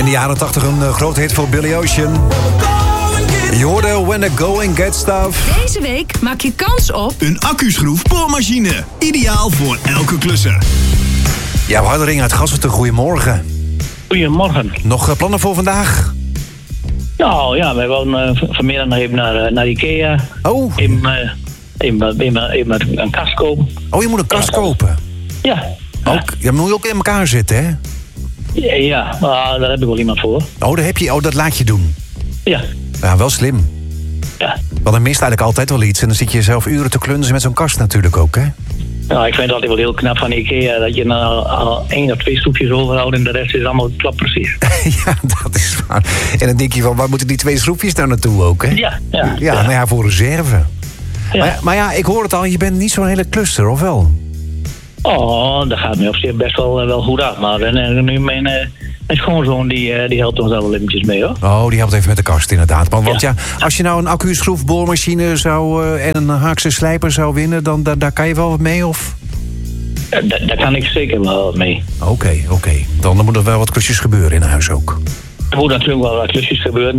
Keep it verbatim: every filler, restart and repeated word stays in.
de jaren tachtig een uh, grote hit voor Billy Ocean. Je hoorde When the Going Gets Tough. Deze week maak je kans op een accuschroef boormachine. Ideaal voor elke klusser. Ja, Hardering uit Gasselten, goedemorgen. Goedemorgen. Nog uh, plannen voor vandaag? Nou ja, wij wouden uh, vanmiddag nog even naar, uh, naar Ikea. Oh. Even, uh, even, even, even een kast kopen. Oh, je moet een kast ja, kopen? Ja. Ook, ja, moet je ook in elkaar zitten, hè? Ja, ja, maar daar heb ik wel iemand voor. Oh, daar heb je, oh, dat laat je doen? Ja. Ja, wel slim. Ja. Want dan mist eigenlijk altijd wel iets. En dan zit je zelf uren te klunzen met zo'n kast natuurlijk ook, hè? Nou, ik vind het altijd wel heel knap van Ikea... dat je dan al, al één of twee stoepjes overhoudt... en de rest is allemaal klap precies. Ja, dat is waar. En dan denk je van, waar moeten die twee schroefjes nou naartoe ook, hè? Ja, ja. Ja, ja. nou ja, voor reserve. Ja. Maar, maar ja, ik hoor het al, je bent niet zo'n hele cluster, of wel? Oh, dat gaat me op zich best wel, wel goed af. Maar en, nu mijn, uh, mijn schoonzoon, die, die helpt ons wel eventjes mee, hoor. Oh, die helpt even met de kast, inderdaad. Want, want ja. Ja, als je nou een accu-schroefboormachine zou, uh, en een Haakse slijper zou winnen... dan da, daar kan je wel wat mee, of... Ja, daar, daar kan ik zeker wel mee. Oké, okay, oké. Okay. Dan, dan moet er wel wat klusjes gebeuren in huis ook. Er moet natuurlijk wel wat klusjes gebeuren.